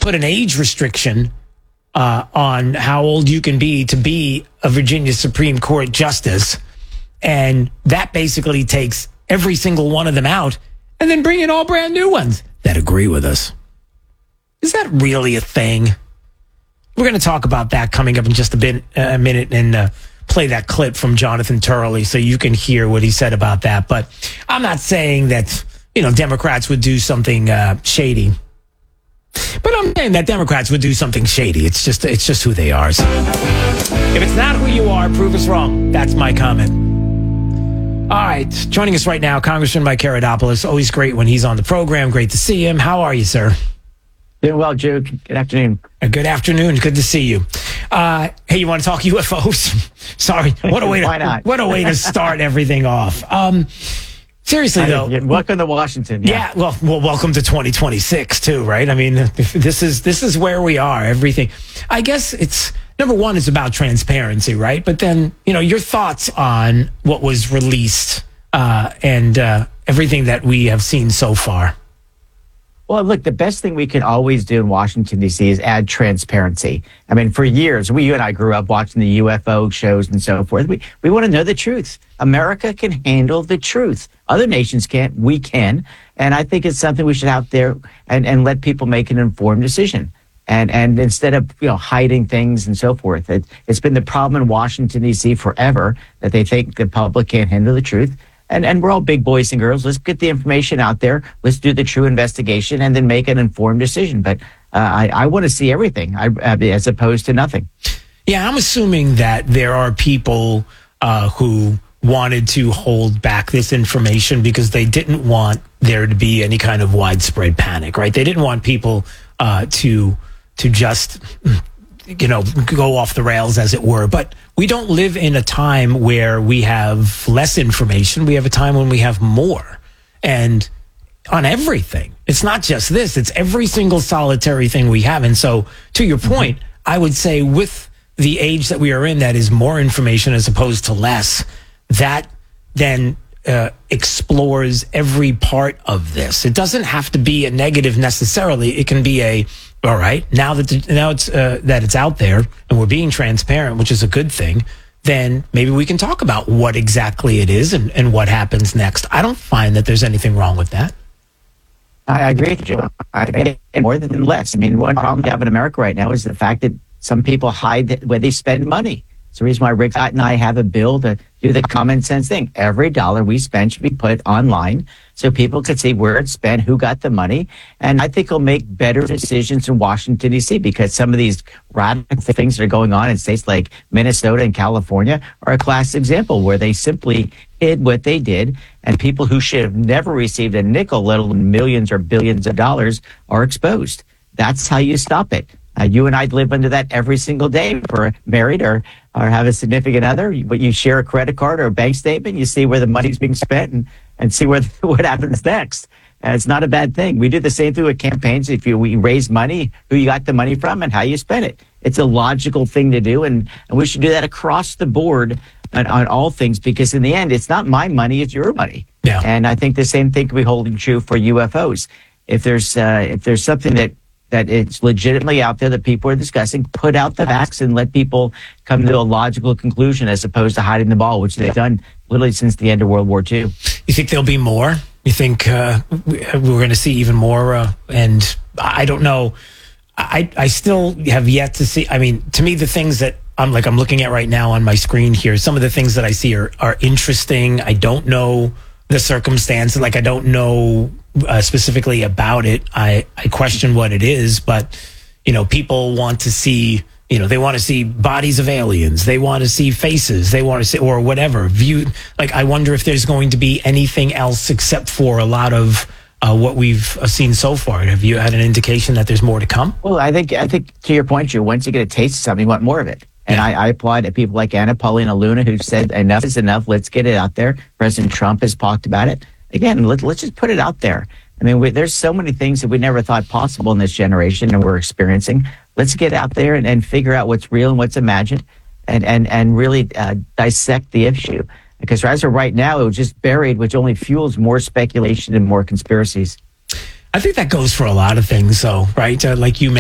put an age restriction on how old you can be to be a Virginia Supreme Court justice. And that basically takes every single one of them out and then bring in all brand new ones that agree with us. Is that really a thing? We're going to talk about that coming up in just a minute and play that clip from Jonathan Turley so you can hear what he said about that. But I'm not saying that, Democrats would do something shady. But I'm saying that Democrats would do something shady. It's just who they are. So if it's not who you are, prove us wrong. That's my comment. All right. Joining us right now, Congressman Mike Karadopoulos. Always great when he's on the program. Great to see him. How are you, sir? Doing well, Joe. Good afternoon. Good afternoon. Good to see you. Hey, you want to talk UFOs? Sorry. What a way Why not? What a way to start everything off. Seriously, though. Welcome to Washington. Yeah. Well, welcome to 2026 too, right? I mean, this is where we are. Everything. I guess it's number one. It's about transparency, right? But then, your thoughts on what was released and everything that we have seen so far. Well, look, the best thing we can always do in Washington, D.C. is add transparency. I mean, for years, you and I grew up watching the UFO shows and so forth. We want to know the truth. America can handle the truth. Other nations can't. We can. And I think it's something we should out there and let people make an informed decision. And instead of, hiding things and so forth. It's been the problem in Washington, D.C. forever that they think the public can't handle the truth. And we're all big boys and girls. Let's get the information out there. Let's do the true investigation and then make an informed decision. But I want to see everything as opposed to nothing. Yeah, I'm assuming that there are people who wanted to hold back this information because they didn't want there to be any kind of widespread panic, right? They didn't want people to just go off the rails, as it were. But we don't live in a time where we have less information. We have a time when we have more. And on everything. It's not just this. It's every single solitary thing we have. And so, to your point, I would say with the age that we are in, that is more information as opposed to less, that then explores every part of this. It doesn't have to be a negative necessarily. It can be all right, now that it's out there and we're being transparent, which is a good thing, then maybe we can talk about what exactly it is and what happens next. I don't find that there's anything wrong with that. I agree with you. I think more than less. I mean, one problem we have in America right now is the fact that some people hide where they spend money. It's the reason why Rick Scott and I have a bill to do the common sense thing. Every dollar we spend should be put online so people can see where it's spent, who got the money. And I think it'll make better decisions in Washington, D.C. because some of these radical things that are going on in states like Minnesota and California are a classic example where they simply hid what they did. And people who should have never received a nickel, let alone millions or billions of dollars, are exposed. That's how you stop it. You and I live under that every single day. If we're married or have a significant other, but you share a credit card or a bank statement, you see where the money's being spent and see what happens next. And it's not a bad thing. We do the same thing with campaigns. We raise money, who you got the money from and how you spend it. It's a logical thing to do. And we should do that across the board on all things, because in the end, it's not my money, it's your money. Yeah. And I think the same thing can be holding true for UFOs. If there's something that it's legitimately out there that people are discussing, put out the facts and let people come to a logical conclusion as opposed to hiding the ball, which they've done literally since the end of World War II. You think there'll be more? You think we're going to see even more? And I don't know. I still have yet to see. I mean, to me, the things that I'm looking at right now on my screen here, some of the things that I see are interesting. I don't know the circumstance. I don't know specifically about it. I question what it is, but people want to see, they want to see bodies of aliens. They want to see faces. They want to see, or whatever I wonder if there's going to be anything else except for a lot of what we've seen so far. Have you had an indication that there's more to come? Well, I think to your point, Drew, once you get a taste of something, you want more of it. And yeah. I applaud at people like Anna Paulina Luna, who said enough is enough. Let's get it out there. President Trump has talked about it. Again, let's just put it out there. I mean, there's so many things that we never thought possible in this generation and we're experiencing. Let's get out there and figure out what's real and what's imagined and really dissect the issue. Because as of right now, it was just buried, which only fuels more speculation and more conspiracies. I think that goes for a lot of things, though, right? Like you mentioned.